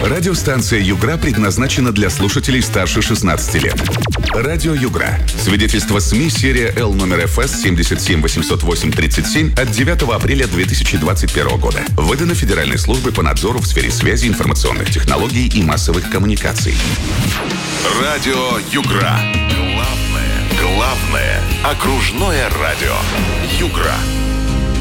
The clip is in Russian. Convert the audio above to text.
Радиостанция «Югра» предназначена для слушателей старше 16 лет. Радио «Югра». Свидетельство СМИ серия Л номер ФС 77-808-37 от 9 апреля 2021 года. Выдано Федеральной службой по надзору в сфере связи, информационных технологий и массовых коммуникаций. Радио «Югра». Главное окружное радио «Югра».